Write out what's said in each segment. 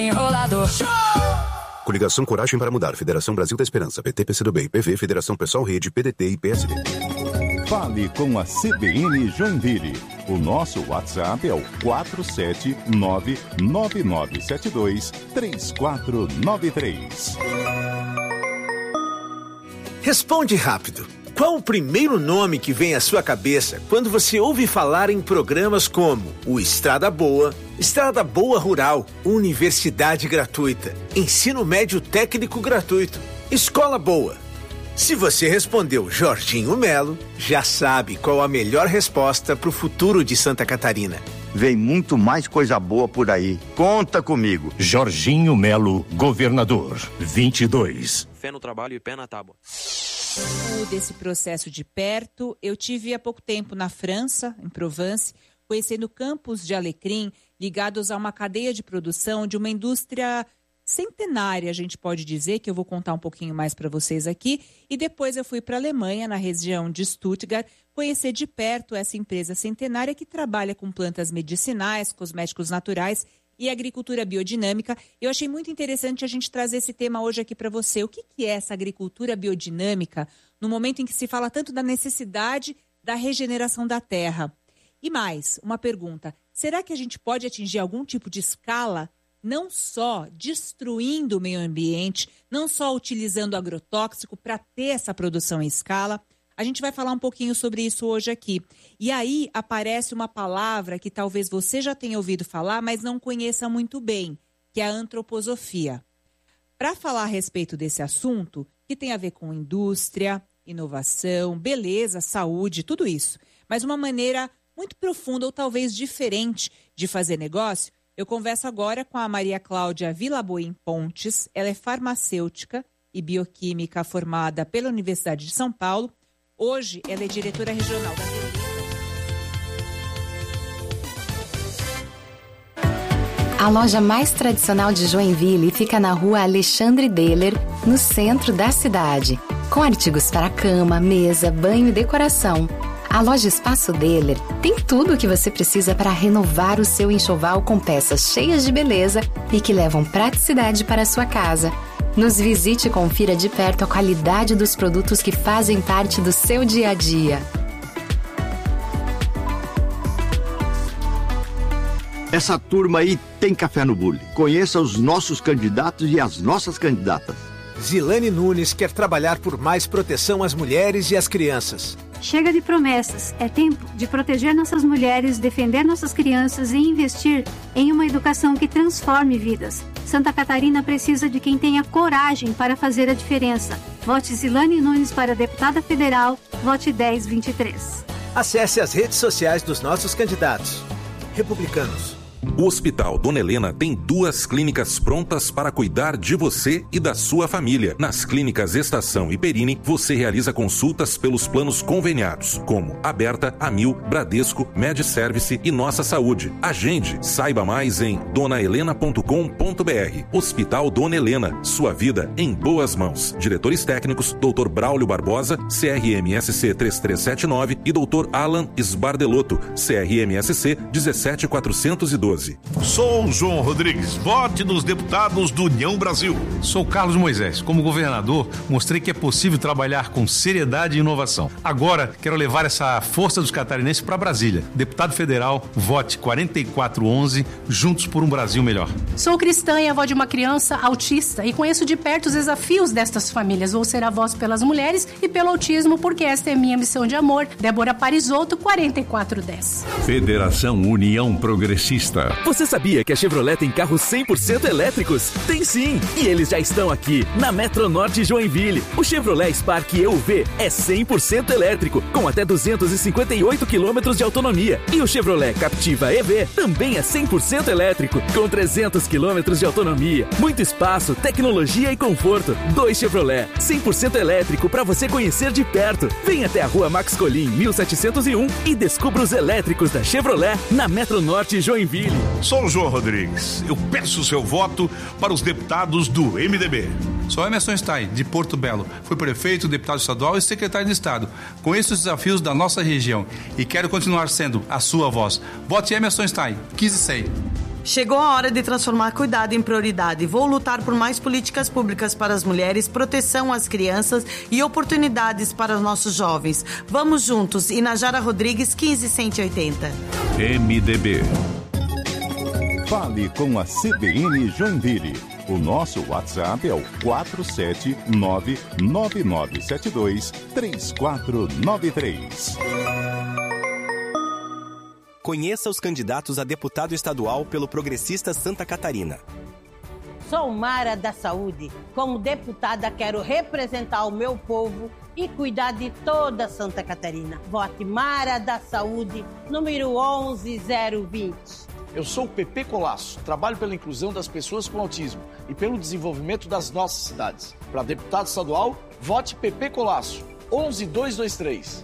Enrolador. Coligação Coragem para Mudar, Federação Brasil da Esperança, PT, PCdoB, PV, Federação Pessoal Rede, PDT e PSD. Fale com a CBN Joinville. O nosso WhatsApp é o 479-9972-3493. Responde rápido. Qual o primeiro nome que vem à sua cabeça quando você ouve falar em programas como o Estrada Boa Rural, Universidade Gratuita, Ensino Médio Técnico Gratuito, Escola Boa? Se você respondeu Jorginho Melo, já sabe qual a melhor resposta para o futuro de Santa Catarina. Vem muito mais coisa boa por aí. Conta comigo. Jorginho Melo, governador. 22. Fé no trabalho e pé na tábua. Desse processo de perto, eu tive há pouco tempo na França, em Provence, conhecendo campos de alecrim ligados a uma cadeia de produção de uma indústria centenária, a gente pode dizer, que eu vou contar um pouquinho mais para vocês aqui. E depois eu fui para a Alemanha, na região de Stuttgart, conhecer de perto essa empresa centenária que trabalha com plantas medicinais, cosméticos naturais e agricultura biodinâmica. Eu achei muito interessante a gente trazer esse tema hoje aqui para você. O que é essa agricultura biodinâmica no momento em que se fala tanto da necessidade da regeneração da terra? E mais, uma pergunta: será que a gente pode atingir algum tipo de escala, não só destruindo o meio ambiente, não só utilizando agrotóxico para ter essa produção em escala? A gente vai falar um pouquinho sobre isso hoje aqui. E aí aparece uma palavra que talvez você já tenha ouvido falar, mas não conheça muito bem, que é a antroposofia. Para falar a respeito desse assunto, que tem a ver com indústria, inovação, beleza, saúde, tudo isso, mas uma maneira muito profunda ou talvez diferente de fazer negócio, eu converso agora com a Maria Cláudia Vilaboim Pontes. Ela é farmacêutica e bioquímica formada pela Universidade de São Paulo. Hoje, ela é diretora regional da Beleza. A loja mais tradicional de Joinville fica na rua Alexandre Deller, no centro da cidade. Com artigos para cama, mesa, banho e decoração. A loja Espaço Deller tem tudo o que você precisa para renovar o seu enxoval com peças cheias de beleza e que levam praticidade para a sua casa. Nos visite e confira de perto a qualidade dos produtos que fazem parte do seu dia a dia. Essa turma aí tem café no bule. Conheça os nossos candidatos e as nossas candidatas. Zilane Nunes quer trabalhar por mais proteção às mulheres e às crianças. Chega de promessas. É tempo de proteger nossas mulheres, defender nossas crianças e investir em uma educação que transforme vidas. Santa Catarina precisa de quem tenha coragem para fazer a diferença. Vote Zilane Nunes para deputada federal. Vote 1023. Acesse as redes sociais dos nossos candidatos. Republicanos. O Hospital Dona Helena tem 2 clínicas prontas para cuidar de você e da sua família. Nas clínicas Estação e Perini, você realiza consultas pelos planos conveniados, como Aberta, Amil, Bradesco, MedService e Nossa Saúde. Agende, saiba mais em donahelena.com.br. Hospital Dona Helena, sua vida em boas mãos. Diretores técnicos, Dr. Braulio Barbosa, CRMSC 3379 e Dr. Alan Sbardelotto, CRMSC 17412. Sou João Rodrigues, vote nos deputados do União Brasil. Sou Carlos Moisés. Como governador, mostrei que é possível trabalhar com seriedade e inovação. Agora, quero levar essa força dos catarinenses para Brasília. Deputado federal, vote 4411, juntos por um Brasil melhor. Sou cristã e avó de uma criança autista e conheço de perto os desafios destas famílias. Vou ser a voz pelas mulheres e pelo autismo, porque esta é minha missão de amor. Débora Parisotto, 4410. Federação União Progressista. Você sabia que a Chevrolet tem carros 100% elétricos? Tem sim! E eles já estão aqui, na Metro Norte Joinville. O Chevrolet Spark EUV é 100% elétrico, com até 258 km de autonomia. E o Chevrolet Captiva EV também é 100% elétrico, com 300 km de autonomia. Muito espaço, tecnologia e conforto. 2 Chevrolet, 100% elétrico para você conhecer de perto. Vem até a rua Max Colim, 1701 e descubra os elétricos da Chevrolet na Metro Norte Joinville. Sou o João Rodrigues. Eu peço seu voto para os deputados do MDB. Sou Emerson Stein, de Porto Belo. Fui prefeito, deputado estadual e secretário de Estado. Conheço os desafios da nossa região e quero continuar sendo a sua voz. Vote Emerson Stein, 15-100. Chegou a hora de transformar cuidado em prioridade. Vou lutar por mais políticas públicas para as mulheres, proteção às crianças e oportunidades para os nossos jovens. Vamos juntos. Inajara Rodrigues, 15180. MDB. Fale com a CBN Joinville. O nosso WhatsApp é o 47999723493. Conheça os candidatos a deputado estadual pelo Progressista Santa Catarina. Sou Mara da Saúde. Como deputada, quero representar o meu povo e cuidar de toda Santa Catarina. Vote Mara da Saúde, número 11020. Eu sou o Pepe Colasso, trabalho pela inclusão das pessoas com autismo e pelo desenvolvimento das nossas cidades. Para deputado estadual, vote Pepe Colasso, 11223.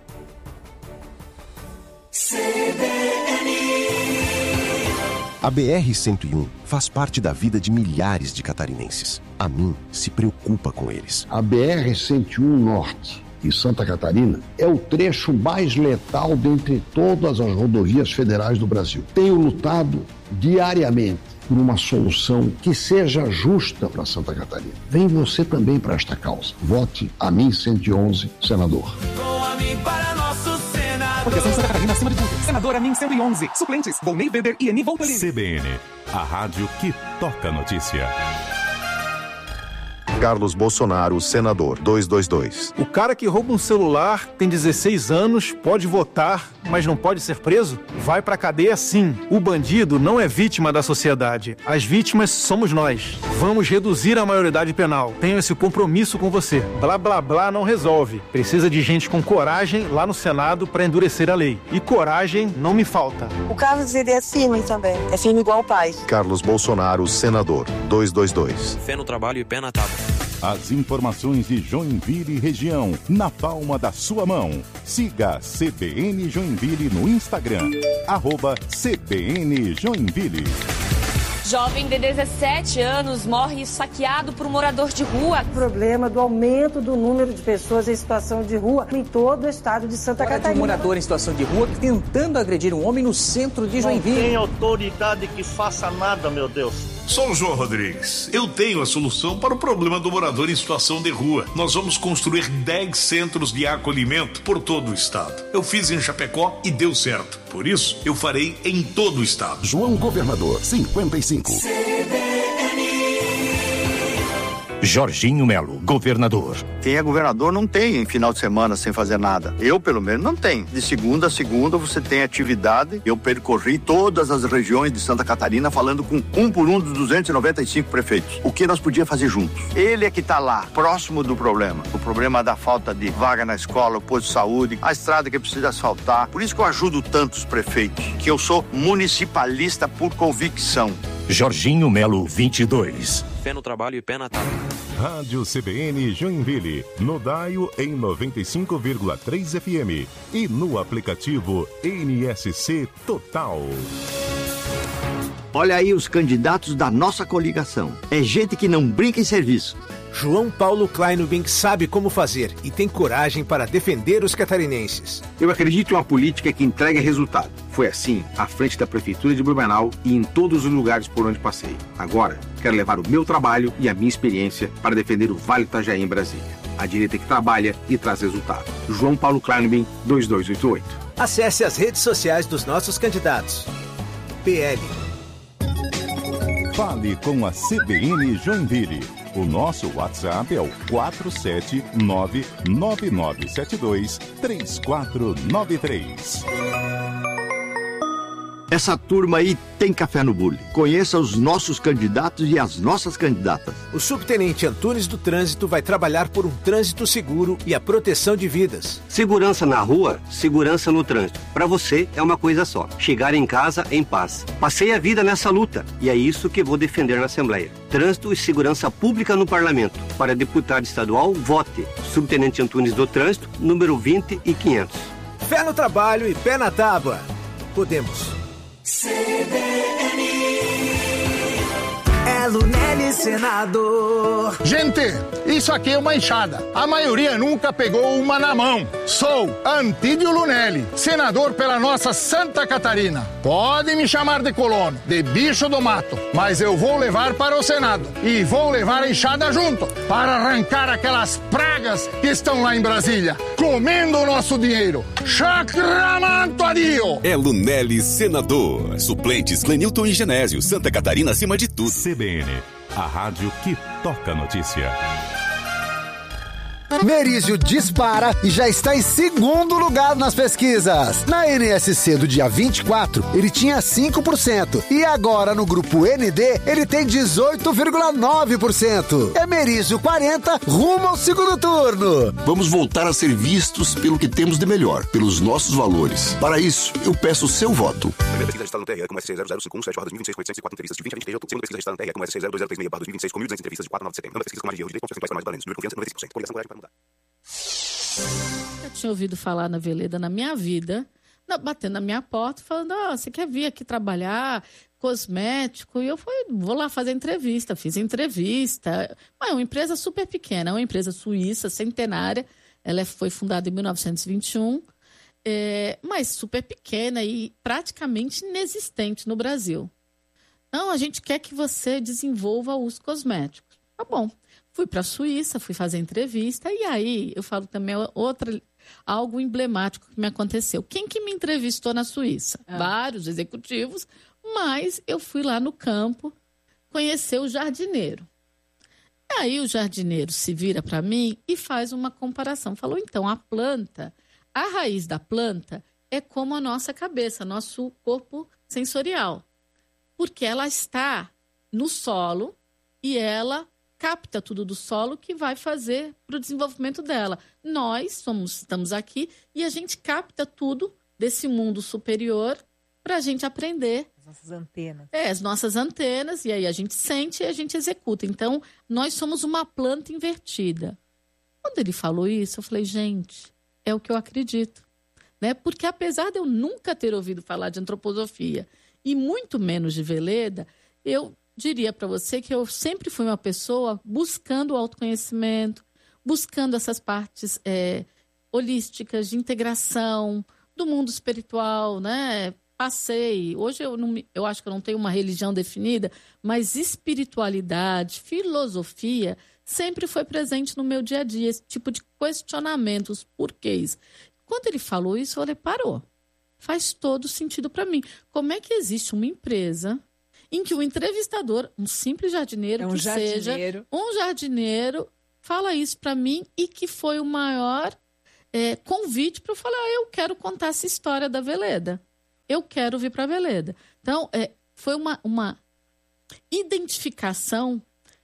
A BR-101 faz parte da vida de milhares de catarinenses. A mim se preocupa com eles. A BR-101 Norte e Santa Catarina é o trecho mais letal dentre todas as rodovias federais do Brasil. Tenho lutado diariamente por uma solução que seja justa para Santa Catarina. Vem você também para esta causa. Vote a mim 111, senador. Com a mim para nosso senador. Proteção Santa Catarina acima de tudo. Senador a mim 111. Suplentes, Volney Weber e Ani Voltoli. CBN, a rádio que toca notícia. Carlos Bolsonaro, senador, 222. O cara que rouba um celular, tem 16 anos, pode votar, mas não pode ser preso? Vai pra cadeia sim. O bandido não é vítima da sociedade. As vítimas somos nós. Vamos reduzir a maioridade penal. Tenho esse compromisso com você. Blá blá blá não resolve. Precisa de gente com coragem lá no Senado pra endurecer a lei. E coragem não me falta. O Carlos, ele é firme também. É firme igual o pai. Carlos Bolsonaro, senador, 222. Fé no trabalho e pé na tábua. As informações de Joinville e região, na palma da sua mão. Siga a CBN Joinville no Instagram, @CBN Joinville. Jovem de 17 anos morre saqueado por um morador de rua. O problema do aumento do número de pessoas em situação de rua em todo o estado de Santa Catarina. De um morador em situação de rua tentando agredir um homem no centro de Joinville. Não tem autoridade que faça nada, meu Deus. Sou o João Rodrigues. Eu tenho a solução para o problema do morador em situação de rua. Nós vamos construir 10 centros de acolhimento por todo o estado. Eu fiz em Chapecó e deu certo. Por isso, eu farei em todo o estado. João Governador, 55. Jorginho Melo, governador. Quem é governador não tem final de semana sem fazer nada. Eu, pelo menos, não tenho. De segunda a segunda você tem atividade. Eu percorri todas as regiões de Santa Catarina falando com um por um dos 295 prefeitos. O que nós podíamos fazer juntos? Ele é que está lá, próximo do problema. O problema da falta de vaga na escola, o posto de saúde, a estrada que precisa asfaltar. Por isso que eu ajudo tantos prefeitos, que eu sou municipalista por convicção. Jorginho Melo, 22. Fé no trabalho e pé na tábua. Rádio CBN Joinville, no Daio em 95,3 FM e no aplicativo NSC Total. Olha aí os candidatos da nossa coligação. É gente que não brinca em serviço. João Paulo Kleinubin sabe como fazer e tem coragem para defender os catarinenses. Eu acredito em uma política que entrega resultado. Foi assim à frente da Prefeitura de Blumenau e em todos os lugares por onde passei. Agora, quero levar o meu trabalho e a minha experiência para defender o Vale do Itajaí em Brasília. A direita que trabalha e traz resultado. João Paulo Kleinubin, 2288. Acesse as redes sociais dos nossos candidatos. PL. Fale com a CBN Joinville. O nosso WhatsApp é o 47999723493. Essa turma aí tem café no bule. Conheça os nossos candidatos e as nossas candidatas. O subtenente Antunes do Trânsito vai trabalhar por um trânsito seguro e a proteção de vidas. Segurança na rua, segurança no trânsito. Para você é uma coisa só: chegar em casa em paz. Passei a vida nessa luta e é isso que vou defender na Assembleia. Trânsito e segurança pública no Parlamento. Para deputado estadual, vote subtenente Antunes do Trânsito, número 20 e 500. Fé no trabalho e pé na tábua. Podemos. CBN. É Lunelli Senador. Gente, isso aqui é uma enxada. A maioria nunca pegou uma na mão. Sou Antídio Lunelli, senador pela nossa Santa Catarina. Pode me chamar de colono, de bicho do mato, mas eu vou levar para o Senado e vou levar a enxada junto para arrancar aquelas pragas que estão lá em Brasília, comendo o nosso dinheiro. Chacramanto adio! É Lunelli Senador. Suplentes Clenilton e Genésio. Santa Catarina acima de tudo. CBN, a rádio que toca notícia. Merizio dispara e já está em segundo lugar nas pesquisas. Na NSC do dia 24, ele tinha 5%. E agora no grupo ND, ele tem 18,9%. É Merizio 40, rumo ao segundo turno. Vamos voltar a ser vistos pelo que temos de melhor, pelos nossos valores. Para isso, eu peço o seu voto. Primeira pesquisa registrada no TRE com SC0051/2026, com 804 entrevistas de 20 a 20 de outubro. Segunda pesquisa registrada no TRE com SC02036/2026, com 1.200 entrevistas de 4 a 9 de setembro. Nova pesquisa com margem de erro de 10 pontos percentuais para mais valentes. Número de confiança 95%. Coligação Coragem para mudar. Eu tinha ouvido falar na Veleda na minha vida, batendo na minha porta, falando, você quer vir aqui trabalhar, cosmético? E eu vou lá fazer entrevista. Fiz entrevista. Mas é uma empresa super pequena, é uma empresa suíça, centenária. Ela foi fundada em 1921, mas super pequena e praticamente inexistente no Brasil. Então, a gente quer que você desenvolva os cosméticos. Tá bom. Fui para a Suíça, fui fazer entrevista, e aí eu falo também algo emblemático que me aconteceu. Quem que me entrevistou na Suíça? Vários executivos, mas eu fui lá no campo conhecer o jardineiro. E aí o jardineiro se vira para mim e faz uma comparação. Falou, então, a raiz da planta é como a nossa cabeça, nosso corpo sensorial. Porque ela está no solo e ela capta tudo do solo que vai fazer para o desenvolvimento dela. Nós estamos aqui e a gente capta tudo desse mundo superior para a gente aprender. As nossas antenas. As nossas antenas, e aí a gente sente e a gente executa. Então, nós somos uma planta invertida. Quando ele falou isso, eu falei, gente, é o que eu acredito. Né? Porque apesar de eu nunca ter ouvido falar de antroposofia e muito menos de Veleda, eu diria para você que eu sempre fui uma pessoa buscando o autoconhecimento, buscando essas partes holísticas, de integração, do mundo espiritual, né? Passei, hoje eu acho que eu não tenho uma religião definida, mas espiritualidade, filosofia, sempre foi presente no meu dia a dia, esse tipo de questionamentos, porquês. Quando ele falou isso, eu falei, parou. Faz todo sentido para mim. Como é que existe uma empresa em que o entrevistador, um simples jardineiro, seja um jardineiro, fala isso para mim e que foi o maior convite para eu falar, eu quero contar essa história da Veleda. Eu quero vir para a Veleda. Então, foi uma identificação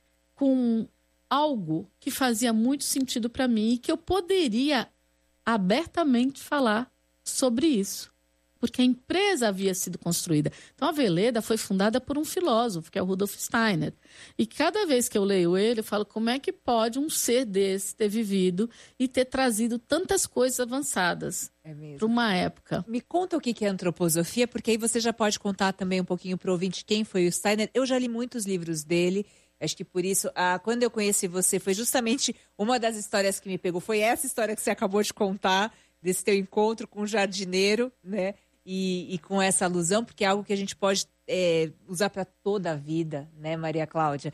com algo que fazia muito sentido para mim e que eu poderia abertamente falar sobre isso. Porque a empresa havia sido construída. Então, a Veleda foi fundada por um filósofo, que é o Rudolf Steiner. E cada vez que eu leio ele, eu falo, como é que pode um ser desse ter vivido e ter trazido tantas coisas avançadas para uma época? Me conta o que é antroposofia, porque aí você já pode contar também um pouquinho para o ouvinte quem foi o Steiner. Eu já li muitos livros dele. Acho que por isso, quando eu conheci você, foi justamente uma das histórias que me pegou. Foi essa história que você acabou de contar, desse teu encontro com o jardineiro, né? E com essa alusão, porque é algo que a gente pode usar para toda a vida, né, Maria Cláudia?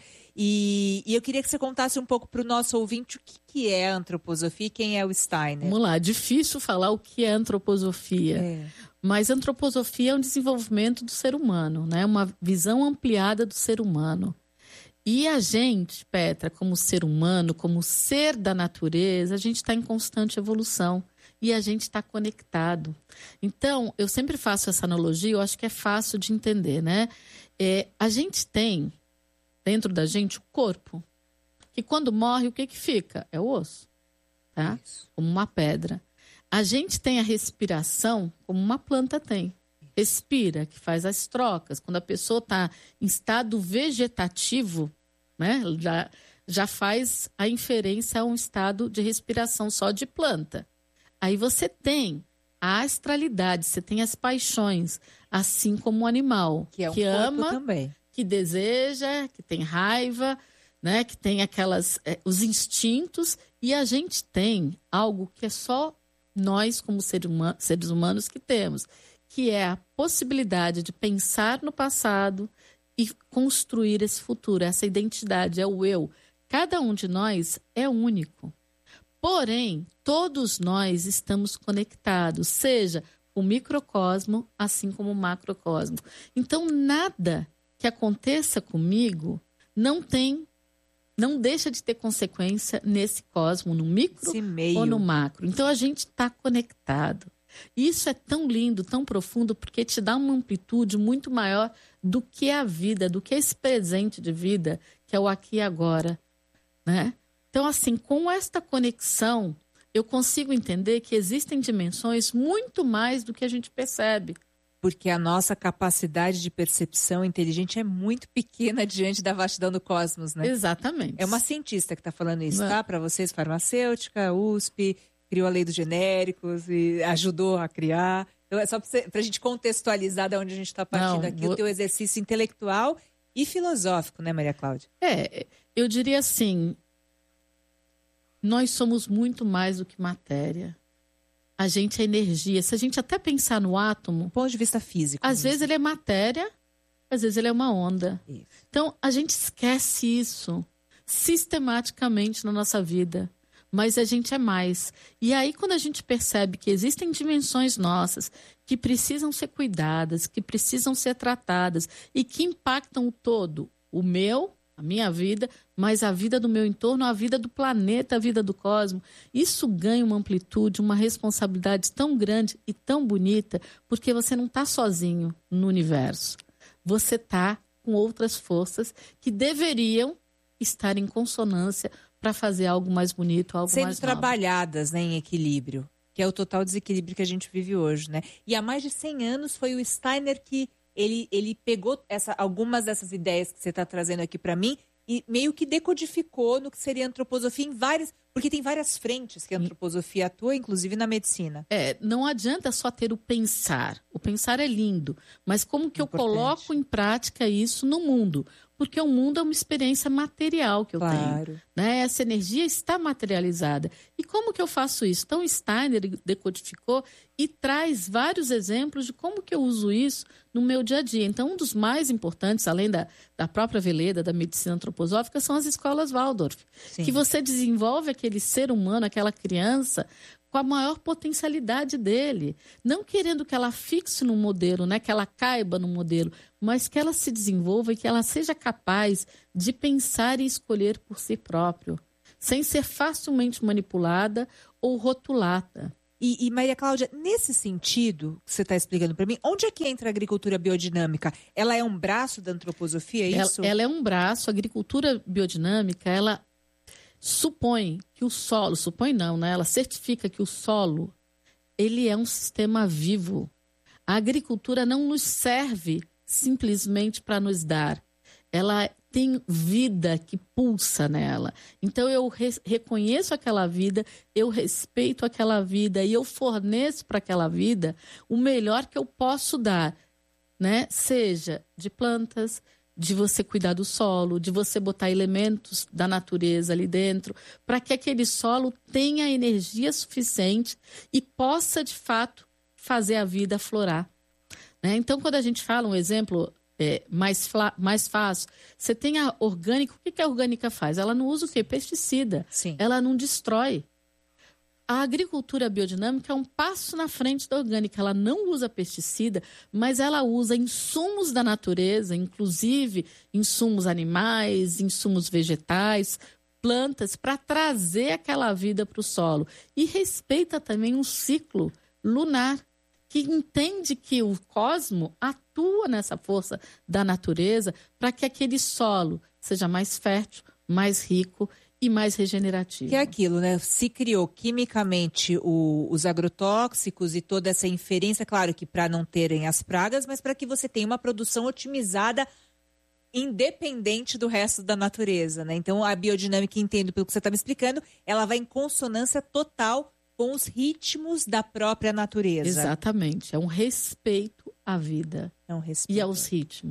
E eu queria que você contasse um pouco para o nosso ouvinte o que é a antroposofia e quem é o Steiner. Vamos lá, é difícil falar o que é antroposofia, mas antroposofia é um desenvolvimento do ser humano, né? Uma visão ampliada do ser humano. E a gente, Petra, como ser humano, como ser da natureza, a gente está em constante evolução. E a gente está conectado. Então, eu sempre faço essa analogia, eu acho que é fácil de entender, né? A gente tem, dentro da gente, o corpo, que quando morre, o que fica? É o osso, tá? Isso. Como uma pedra. A gente tem a respiração, como uma planta tem. Respira, que faz as trocas. Quando a pessoa está em estado vegetativo, né? Já faz a inferência a um estado de respiração só de planta. Aí você tem a astralidade, você tem as paixões, assim como o animal que é um que corpo ama, também. que deseja, que tem raiva, né? Que tem os instintos, e a gente tem algo que é só nós, como seres humanos, que temos, que é a possibilidade de pensar no passado e construir esse futuro, essa identidade, é o eu. Cada um de nós é único. Porém, todos nós estamos conectados, seja o microcosmo, assim como o macrocosmo. Então, nada que aconteça comigo não deixa de ter consequência nesse cosmo, no micro ou no macro. Então, a gente está conectado. Isso é tão lindo, tão profundo, porque te dá uma amplitude muito maior do que a vida, do que esse presente de vida, que é o aqui e agora, né? Então, assim, com esta conexão, eu consigo entender que existem dimensões muito mais do que a gente percebe. Porque a nossa capacidade de percepção inteligente é muito pequena diante da vastidão do cosmos, né? Exatamente. É uma cientista que está falando isso, tá? Para vocês, farmacêutica, USP, criou a lei dos genéricos e ajudou a criar. Então, é só para a gente contextualizar de onde a gente está partindo aqui, o teu exercício intelectual e filosófico, né, Maria Cláudia? Eu diria assim, nós somos muito mais do que matéria. A gente é energia. Se a gente até pensar no átomo... Do ponto de vista físico. Às vezes ele é matéria, às vezes ele é uma onda. Isso. Então, a gente esquece isso sistematicamente na nossa vida. Mas a gente é mais. E aí, quando a gente percebe que existem dimensões nossas que precisam ser cuidadas, que precisam ser tratadas e que impactam o todo, o meu, a minha vida, mas a vida do meu entorno, a vida do planeta, a vida do cosmos, isso ganha uma amplitude, uma responsabilidade tão grande e tão bonita, porque você não está sozinho no universo. Você está com outras forças que deveriam estar em consonância para fazer algo mais bonito, algo mais nobre. Sendo trabalhadas, né, em equilíbrio, que é o total desequilíbrio que a gente vive hoje, né? E há mais de 100 anos foi o Steiner que ele pegou algumas dessas ideias que você está trazendo aqui para mim e meio que decodificou no que seria a antroposofia em várias... Porque tem várias frentes que a antroposofia atua, inclusive na medicina. Não adianta só ter o pensar. O pensar é lindo, mas como que eu coloco em prática isso no mundo? Porque o mundo é uma experiência material que eu tenho. Né? Essa energia está materializada. E como que eu faço isso? Então, Steiner decodificou e traz vários exemplos de como que eu uso isso no meu dia a dia. Então, um dos mais importantes, além da própria Veleda, da medicina antroposófica, são as escolas Waldorf. Sim. Que você desenvolve aquele ser humano, aquela criança, com a maior potencialidade dele. Não querendo que ela fixe no modelo, né? Que ela caiba no modelo, mas que ela se desenvolva e que ela seja capaz de pensar e escolher por si próprio, sem ser facilmente manipulada ou rotulada. E Maria Cláudia, nesse sentido que você está explicando para mim, onde é que entra a agricultura biodinâmica? Ela é um braço da antroposofia, é isso? Ela é um braço. A agricultura biodinâmica, ela supõe que o solo, ela certifica que o solo, ele é um sistema vivo. A agricultura não nos serve simplesmente para nos dar. Ela tem vida que pulsa nela. Então, eu reconheço aquela vida, eu respeito aquela vida e eu forneço para aquela vida o melhor que eu posso dar, né? Seja de plantas, de você cuidar do solo, de você botar elementos da natureza ali dentro, para que aquele solo tenha energia suficiente e possa, de fato, fazer a vida aflorar. Né? Então, quando a gente fala um exemplo mais fácil, você tem a orgânica. O que a orgânica faz? Ela não usa o quê? Pesticida. Sim. Ela não destrói. A agricultura biodinâmica é um passo na frente da orgânica. Ela não usa pesticida, mas ela usa insumos da natureza, inclusive insumos animais, insumos vegetais, plantas, para trazer aquela vida para o solo. E respeita também um ciclo lunar, que entende que o cosmo atua nessa força da natureza para que aquele solo seja mais fértil, mais rico e mais regenerativo. Que é aquilo, né? Se criou quimicamente os agrotóxicos e toda essa inferência, claro que para não terem as pragas, mas para que você tenha uma produção otimizada independente do resto da natureza, né? Então a biodinâmica, entendo pelo que você está me explicando, ela vai em consonância total com os ritmos da própria natureza. Exatamente. É um respeito à vida. É um respeito. E aos ritmos.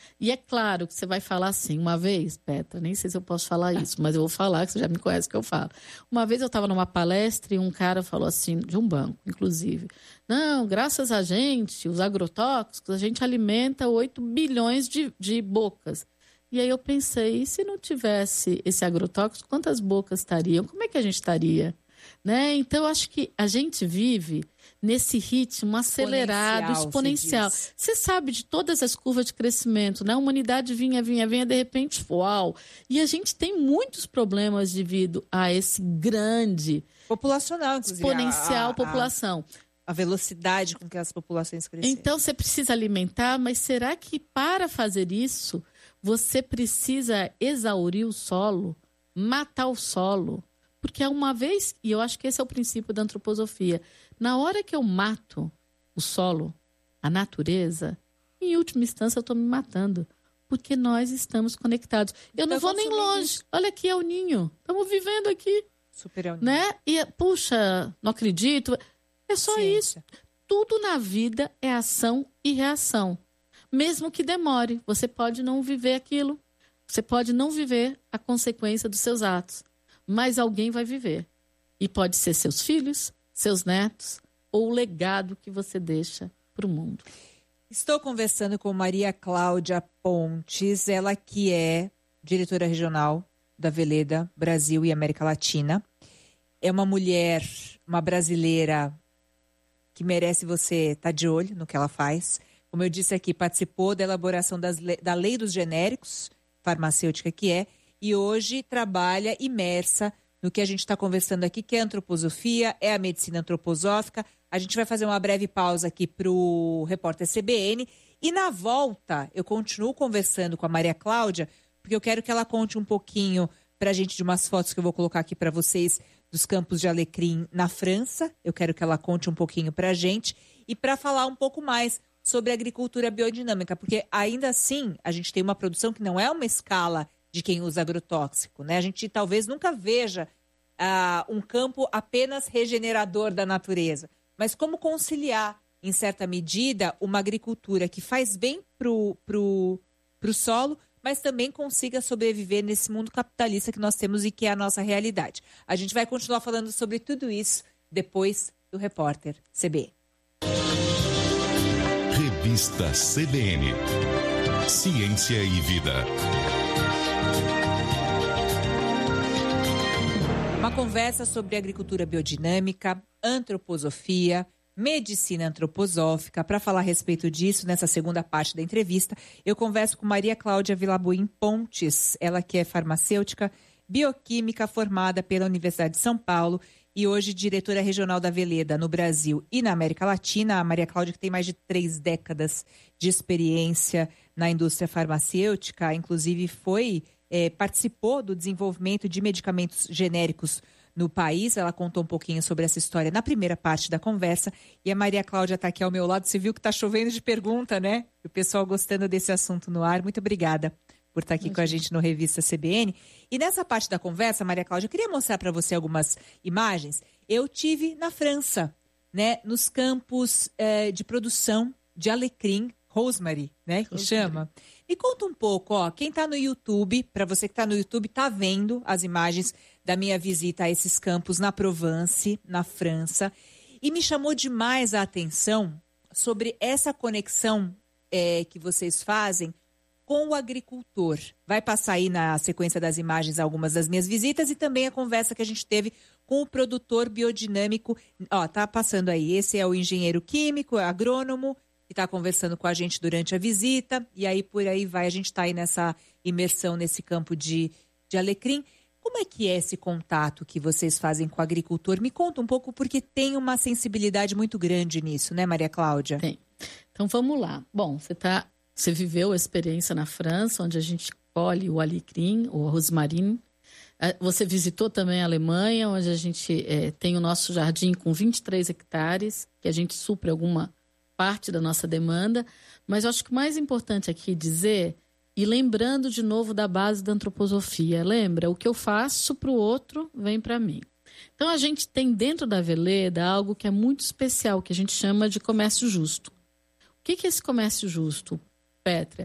E é claro que você vai falar assim, uma vez, Petra, nem sei se eu posso falar isso, mas eu vou falar, que você já me conhece que eu falo. Uma vez eu estava numa palestra e um cara falou assim, de um banco, inclusive, não, graças a gente, os agrotóxicos, a gente alimenta 8 bilhões de bocas. E aí eu pensei, e se não tivesse esse agrotóxico, quantas bocas estariam? Como é que a gente estaria? Né? Então, eu acho que a gente vive nesse ritmo acelerado, exponencial. Você sabe de todas as curvas de crescimento, né? A humanidade vinha, de repente, uau! E a gente tem muitos problemas devido a esse grande... populacional, inclusive. Exponencial população. A velocidade com que as populações crescem. Então, você precisa alimentar, mas será que para fazer isso, você precisa exaurir o solo, matar o solo? Porque uma vez, e eu acho que esse é o princípio da antroposofia, na hora que eu mato o solo, a natureza, em última instância eu estou me matando. Porque nós estamos conectados. Eu não vou nem longe. Olha aqui, é o ninho. Estamos vivendo aqui. Super é o ninho. Né? E, puxa, não acredito. É só isso. Tudo na vida é ação e reação. Mesmo que demore. Você pode não viver aquilo. Você pode não viver a consequência dos seus atos. Mas alguém vai viver. E pode ser seus filhos, seus netos, ou o legado que você deixa para o mundo. Estou conversando com Maria Cláudia Pontes, ela que é diretora regional da Veleda Brasil e América Latina. É uma mulher, uma brasileira que merece você estar de olho no que ela faz. Como eu disse aqui, participou da elaboração da Lei dos Genéricos, farmacêutica que é, e hoje trabalha imersa no que a gente está conversando aqui, que é a antroposofia, é a medicina antroposófica. A gente vai fazer uma breve pausa aqui para o repórter CBN. E na volta, eu continuo conversando com a Maria Cláudia, porque eu quero que ela conte um pouquinho para a gente de umas fotos que eu vou colocar aqui para vocês dos campos de alecrim na França. Eu quero que ela conte um pouquinho para a gente e para falar um pouco mais sobre a agricultura biodinâmica, porque ainda assim a gente tem uma produção que não é uma escala de quem usa agrotóxico, né? A gente talvez nunca veja um campo apenas regenerador da natureza, mas como conciliar, em certa medida, uma agricultura que faz bem pro solo, mas também consiga sobreviver nesse mundo capitalista que nós temos e que é a nossa realidade. A gente vai continuar falando sobre tudo isso depois do repórter CBN. Revista CBN. Ciência e Vida. Uma conversa sobre agricultura biodinâmica, antroposofia, medicina antroposófica. Para falar a respeito disso, nessa segunda parte da entrevista, eu converso com Maria Cláudia Vilaboim Pontes, ela que é farmacêutica, bioquímica formada pela Universidade de São Paulo e hoje diretora regional da Veleda no Brasil e na América Latina. A Maria Cláudia que tem mais de 3 décadas de experiência na indústria farmacêutica, inclusive participou do desenvolvimento de medicamentos genéricos no país. Ela contou um pouquinho sobre essa história na primeira parte da conversa. E a Maria Cláudia está aqui ao meu lado. Você viu que está chovendo de pergunta, né? O pessoal gostando desse assunto no ar. Muito obrigada por estar aqui com a gente no Revista CBN. E nessa parte da conversa, Maria Cláudia, eu queria mostrar para você algumas imagens. Eu tive na França, né? Nos campos de produção de alecrim, rosemary, né? Que chama. Me conta um pouco, ó, quem está no YouTube, para você que está no YouTube, está vendo as imagens da minha visita a esses campos na Provence, na França, e me chamou demais a atenção sobre essa conexão que vocês fazem com o agricultor. Vai passar aí na sequência das imagens algumas das minhas visitas e também a conversa que a gente teve com o produtor biodinâmico. Ó, tá passando aí, esse é o engenheiro químico, agrônomo, que está conversando com a gente durante a visita, e aí por aí vai, a gente está aí nessa imersão nesse campo de alecrim. Como é que é esse contato que vocês fazem com o agricultor? Me conta um pouco, porque tem uma sensibilidade muito grande nisso, né, Maria Cláudia? Tem. Então vamos lá. Bom, você viveu a experiência na França, onde a gente colhe o alecrim, o rosmarin. Você visitou também a Alemanha, onde a gente tem o nosso jardim com 23 hectares, que a gente supre alguma parte da nossa demanda, mas eu acho que o mais importante aqui dizer, e lembrando de novo da base da antroposofia, lembra? O que eu faço para o outro vem para mim. Então a gente tem dentro da Veleda algo que é muito especial, que a gente chama de comércio justo. O que é esse comércio justo, Pétria?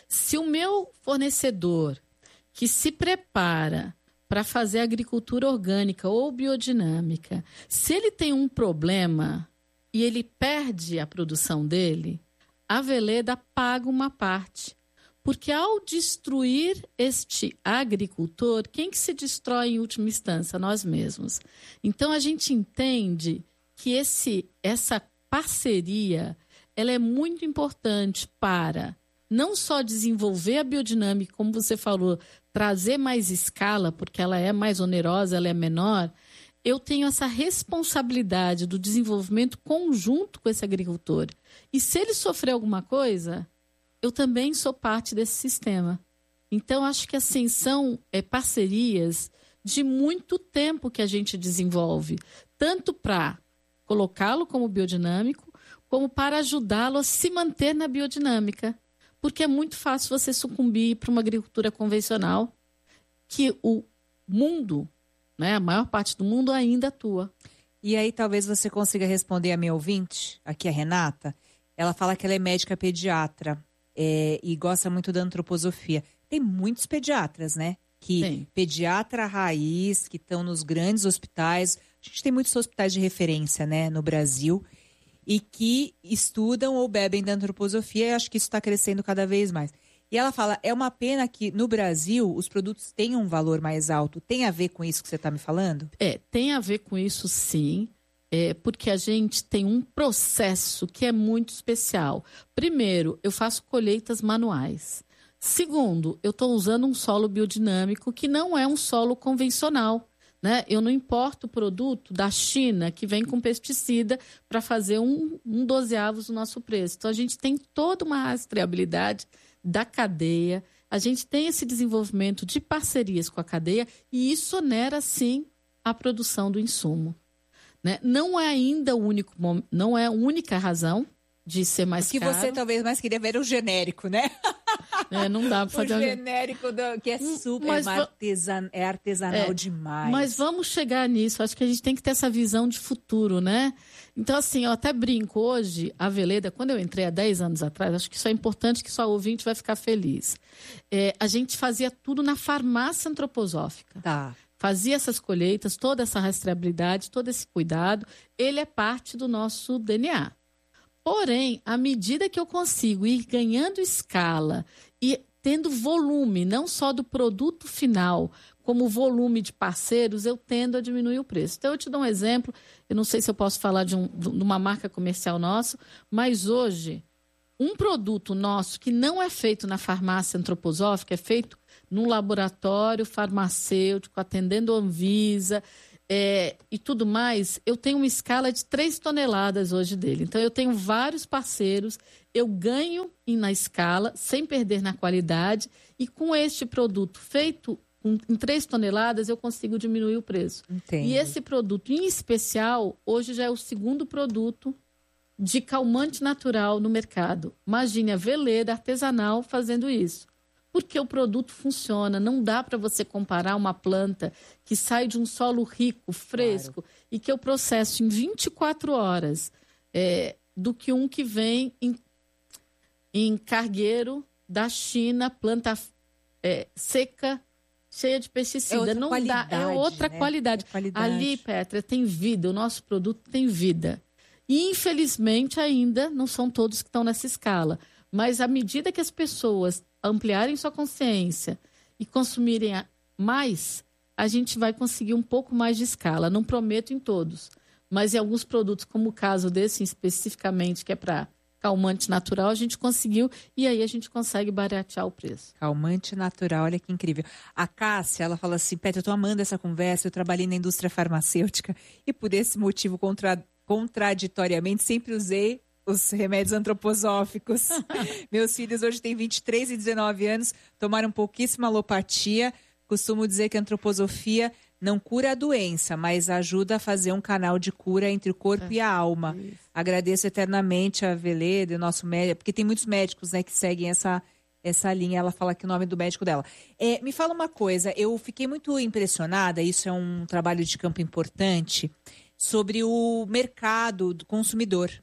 Se o meu fornecedor que se prepara para fazer agricultura orgânica ou biodinâmica, se ele tem um problema e ele perde a produção dele, a Veleda paga uma parte. Porque ao destruir este agricultor, quem que se destrói em última instância? Nós mesmos. Então, a gente entende que essa parceria ela é muito importante para não só desenvolver a biodinâmica, como você falou, trazer mais escala, porque ela é mais onerosa, ela é menor. Eu tenho essa responsabilidade do desenvolvimento conjunto com esse agricultor. E se ele sofrer alguma coisa, eu também sou parte desse sistema. Então, acho que assim, são parcerias de muito tempo que a gente desenvolve, tanto para colocá-lo como biodinâmico, como para ajudá-lo a se manter na biodinâmica. Porque é muito fácil você sucumbir para uma agricultura convencional que o mundo, né, a maior parte do mundo ainda atua. E aí talvez você consiga responder a minha ouvinte, aqui a Renata. Ela fala que ela é médica pediatra e gosta muito da antroposofia. Tem muitos pediatras, né? Pediatra raiz, que estão nos grandes hospitais. A gente tem muitos hospitais de referência, né, no Brasil, e que estudam ou bebem da antroposofia, e acho que isso está crescendo cada vez mais. E ela fala, é uma pena que no Brasil os produtos tenham um valor mais alto. Tem a ver com isso que você está me falando? Tem a ver com isso sim, porque a gente tem um processo que é muito especial. Primeiro, eu faço colheitas manuais. Segundo, eu estou usando um solo biodinâmico que não é um solo convencional. Né? Eu não importo o produto da China que vem com pesticida para fazer um 12avos do nosso preço. Então, a gente tem toda uma rastreabilidade da cadeia, a gente tem esse desenvolvimento de parcerias com a cadeia e isso onera, sim, a produção do insumo. Né? Não é ainda não é a única razão de ser mais caro. O que você talvez mais queria ver o genérico, né? Não dá para fazer o genérico que é super artesanal demais. Mas vamos chegar nisso. Acho que a gente tem que ter essa visão de futuro, né? Então, assim, eu até brinco hoje, a Veleda, quando eu entrei há 10 anos atrás, acho que isso é importante, que só o ouvinte vai ficar feliz. A gente fazia tudo na farmácia antroposófica. Tá. Fazia essas colheitas, toda essa rastreabilidade, todo esse cuidado, ele é parte do nosso DNA. Porém, à medida que eu consigo ir ganhando escala e tendo volume, não só do produto final, como volume de parceiros, eu tendo a diminuir o preço. Então, eu te dou um exemplo, eu não sei se eu posso falar de uma marca comercial nossa, mas hoje, um produto nosso que não é feito na farmácia antroposófica, é feito num laboratório farmacêutico, atendendo a Anvisa, e tudo mais, eu tenho uma escala de 3 toneladas hoje dele. Então, eu tenho vários parceiros, eu ganho na escala, sem perder na qualidade, e com este produto feito em 3 toneladas, eu consigo diminuir o preço. Entendo. E esse produto, em especial, hoje já é o segundo produto de calmante natural no mercado. Imagine a Veleda artesanal fazendo isso. Porque o produto funciona, não dá para você comparar uma planta que sai de um solo rico, fresco, e que eu processo em 24 horas, do que um que vem em cargueiro da China, planta seca, cheia de pesticida. Não dá, é outra qualidade. Ali, Petra, tem vida, o nosso produto tem vida. E, infelizmente, ainda não são todos que estão nessa escala. Mas à medida que as pessoas ampliarem sua consciência e consumirem mais, a gente vai conseguir um pouco mais de escala. Não prometo em todos, mas em alguns produtos, como o caso desse especificamente, que é para calmante natural, a gente conseguiu e aí a gente consegue baratear o preço. Calmante natural, olha que incrível. A Cássia, ela fala assim, Petra, eu tô amando essa conversa, eu trabalhei na indústria farmacêutica e por esse motivo, contraditoriamente, sempre usei os remédios antroposóficos. Meus filhos hoje têm 23 e 19 anos, tomaram pouquíssima alopatia. Costumo dizer que a antroposofia não cura a doença, mas ajuda a fazer um canal de cura entre o corpo e a alma. Isso. Agradeço eternamente a Veleda, nosso médico, porque tem muitos médicos, né, que seguem essa linha. Ela fala aqui o nome do médico dela. Me fala uma coisa, eu fiquei muito impressionada, isso é um trabalho de campo importante, sobre o mercado do consumidor.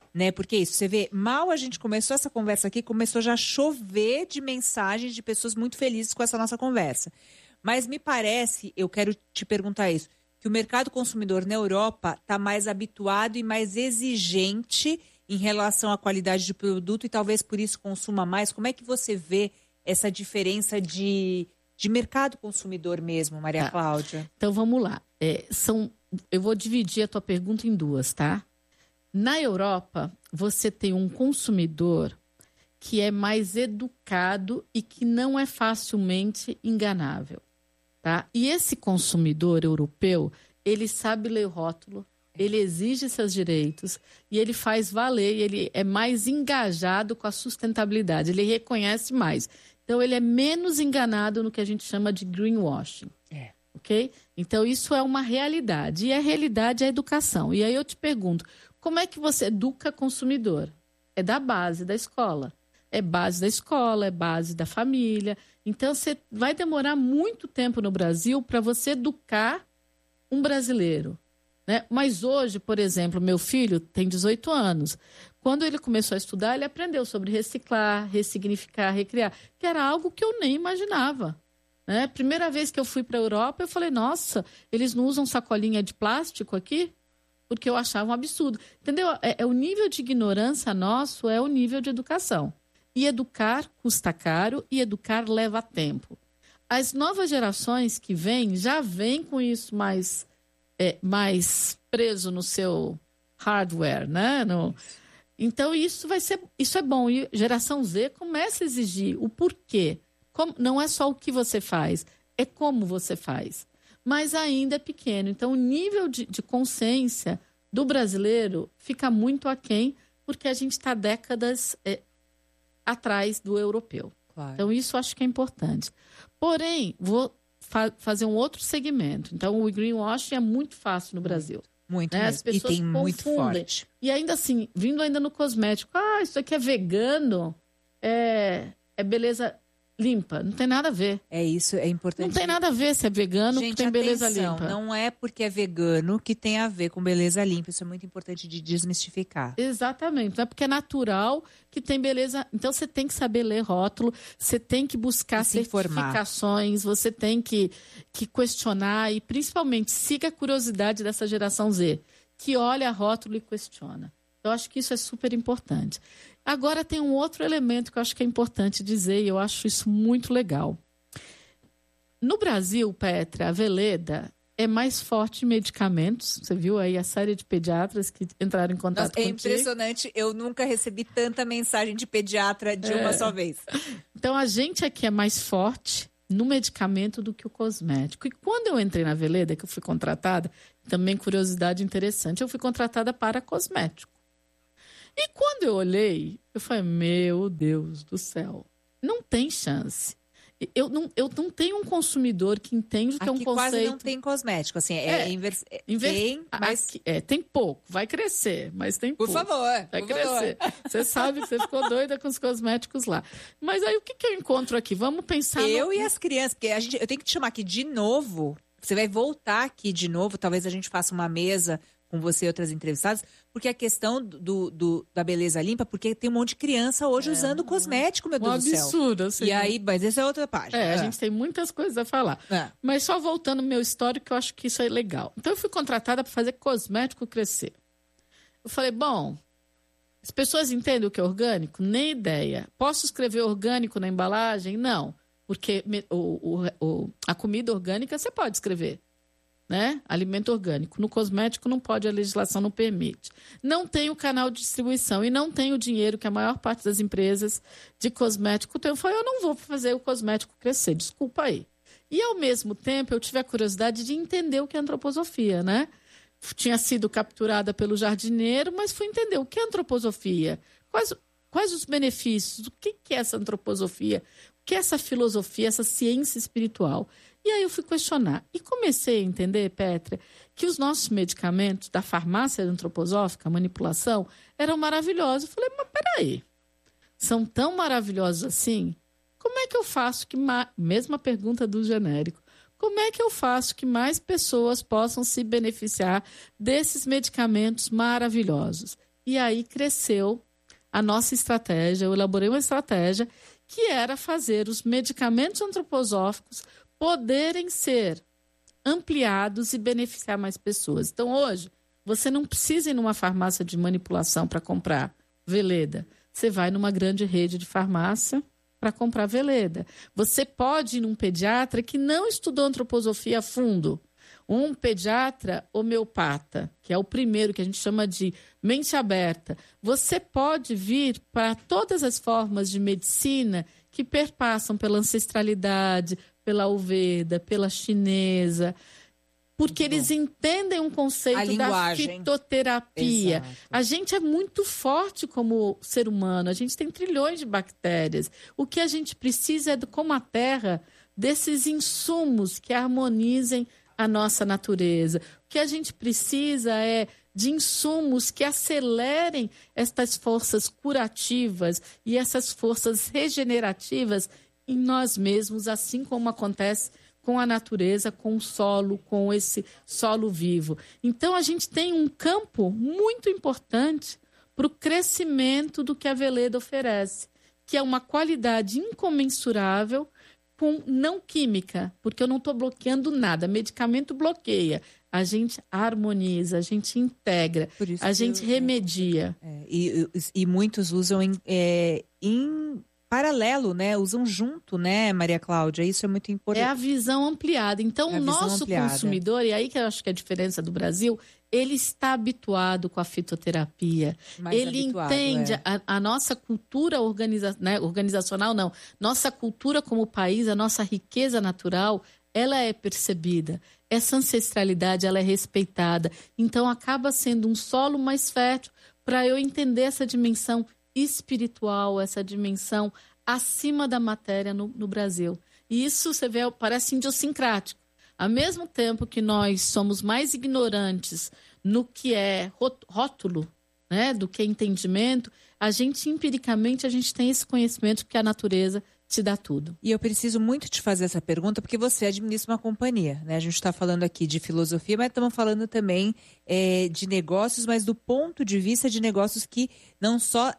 né? Porque isso, você vê, mal a gente começou essa conversa aqui, começou já a chover de mensagens de pessoas muito felizes com essa nossa conversa. Mas me parece, eu quero te perguntar isso, que o mercado consumidor na Europa está mais habituado e mais exigente em relação à qualidade do produto e talvez por isso consuma mais. Como é que você vê essa diferença de mercado consumidor mesmo, Maria Cláudia? Então, vamos lá. Eu vou dividir a tua pergunta em duas, tá? Na Europa, você tem um consumidor que é mais educado e que não é facilmente enganável, tá? E esse consumidor europeu, ele sabe ler o rótulo, ele exige seus direitos e ele faz valer, e ele é mais engajado com a sustentabilidade, ele reconhece mais. Então, ele é menos enganado no que a gente chama de greenwashing. Ok? Então, isso é uma realidade. E a realidade é a educação. E aí eu te pergunto, como é que você educa consumidor? É da base da escola. É base da escola, é base da família. Então, você vai demorar muito tempo no Brasil para você educar um brasileiro, né? Mas hoje, por exemplo, meu filho tem 18 anos. Quando ele começou a estudar, ele aprendeu sobre reciclar, ressignificar, recriar, que era algo que eu nem imaginava, né? Primeira vez que eu fui para a Europa, eu falei, nossa, eles não usam sacolinha de plástico aqui? Porque eu achava um absurdo. Entendeu? O nível de ignorância nosso é o nível de educação. E educar custa caro e educar leva tempo. As novas gerações que vêm, já vêm com isso mais preso no seu hardware, né? Então, isso é bom. E geração Z começa a exigir o porquê. Não é só o que você faz, é como você faz. Mas ainda é pequeno. Então, o nível de consciência do brasileiro fica muito aquém, porque a gente está décadas atrás do europeu. Claro. Então, isso eu acho que é importante. Porém, vou fazer um outro segmento. Então, o greenwashing é muito fácil no Brasil. Muito né? mesmo. As pessoas e tem muito confundem. forte. E ainda assim, vindo ainda no cosmético, isso aqui é vegano, é beleza limpa. Não tem nada a ver. É isso, é importante. Não tem nada a ver se é vegano que tem beleza limpa. Não é porque é vegano que tem a ver com beleza limpa. Isso é muito importante de desmistificar. Exatamente. Não é porque é natural que tem beleza. Então, você tem que saber ler rótulo, você tem que buscar certificações, você tem que questionar e, principalmente, siga a curiosidade dessa geração Z, que olha rótulo e questiona. Eu acho que isso é super importante. Agora, tem um outro elemento que eu acho que é importante dizer, e eu acho isso muito legal. No Brasil, Petra, a Veleda é mais forte em medicamentos. Você viu aí a série de pediatras que entraram em contato contigo? É impressionante. Eu nunca recebi tanta mensagem de pediatra de uma só vez. Então, a gente aqui é mais forte no medicamento do que o cosmético. E quando eu entrei na Veleda, que eu fui contratada, também curiosidade interessante, eu fui contratada para cosmético. E quando eu olhei, eu falei, meu Deus do céu, não tem chance. Eu não tenho um consumidor que entende o que é um conceito. Quase não tem cosmético, assim, tem, mas... tem pouco, vai crescer, mas tem pouco. Por favor, vai crescer. Você sabe que você ficou doida com os cosméticos lá. Mas aí, o que eu encontro aqui? Vamos pensar... E as crianças, porque eu tenho que te chamar aqui de novo, você vai voltar aqui de novo, talvez a gente faça uma mesa com você e outras entrevistadas, porque a questão da beleza limpa, porque tem um monte de criança hoje usando cosmético, meu Deus do céu. Absurdo. Assim, e aí, mas essa é outra página. A gente tem muitas coisas a falar. Mas só voltando ao meu histórico, eu acho que isso é legal. Então, eu fui contratada para fazer cosmético crescer. Eu falei, bom, as pessoas entendem o que é orgânico? Nem ideia. Posso escrever orgânico na embalagem? Não. Porque a comida orgânica você pode escrever. Né? Alimento orgânico. No cosmético não pode, a legislação não permite. Não tem o canal de distribuição e não tem o dinheiro que a maior parte das empresas de cosmético tem. Eu falei, eu não vou fazer o cosmético crescer, desculpa aí. E, ao mesmo tempo, eu tive a curiosidade de entender o que é antroposofia, né? Tinha sido capturada pelo jardineiro, mas fui entender o que é antroposofia. Quais os benefícios? O que é essa antroposofia? O que é essa filosofia, essa ciência espiritual? E aí eu fui questionar. E comecei a entender, Petra, que os nossos medicamentos da farmácia antroposófica, manipulação, eram maravilhosos. Eu falei, mas peraí, são tão maravilhosos assim? Como é que eu faço que... Mesma pergunta do genérico. Como é que eu faço que mais pessoas possam se beneficiar desses medicamentos maravilhosos? E aí cresceu a nossa estratégia, eu elaborei uma estratégia que era fazer os medicamentos antroposóficos poderem ser ampliados e beneficiar mais pessoas. Então, hoje, você não precisa ir numa farmácia de manipulação para comprar Veleda. Você vai numa grande rede de farmácia para comprar Veleda. Você pode ir num pediatra que não estudou antroposofia a fundo. Um pediatra homeopata, que é o primeiro que a gente chama de mente aberta. Você pode vir para todas as formas de medicina que perpassam pela ancestralidade, pela Ayurveda, pela chinesa, porque eles entendem um conceito da fitoterapia. Exato. A gente é muito forte como ser humano, a gente tem trilhões de bactérias. O que a gente precisa é, como a terra, desses insumos que harmonizem a nossa natureza. O que a gente precisa é de insumos que acelerem estas forças curativas e essas forças regenerativas em nós mesmos, assim como acontece com a natureza, com o solo, com esse solo vivo. Então, a gente tem um campo muito importante para o crescimento do que a Veleda oferece, que é uma qualidade incomensurável com não química, porque eu não estou bloqueando nada. Medicamento bloqueia. A gente harmoniza, a gente integra, a gente remedia. E muitos usam em paralelo, né? Usam junto, né, Maria Cláudia? Isso é muito importante. É a visão ampliada. Então, o nosso consumidor, e aí que eu acho que é a diferença do Brasil, ele está habituado com a fitoterapia. Ele entende a nossa cultura organizacional, não. Nossa cultura como país, a nossa riqueza natural, ela é percebida. Essa ancestralidade, ela é respeitada. Então, acaba sendo um solo mais fértil para eu entender essa dimensão espiritual, essa dimensão acima da matéria no Brasil. E isso, você vê, parece idiosincrático. Ao mesmo tempo que nós somos mais ignorantes no que é rótulo, né, do que entendimento, a gente, empiricamente, a gente tem esse conhecimento que a natureza te dá tudo. E eu preciso muito te fazer essa pergunta, porque você administra uma companhia, né? A gente está falando aqui de filosofia, mas estamos falando também de negócios, mas do ponto de vista de negócios que não só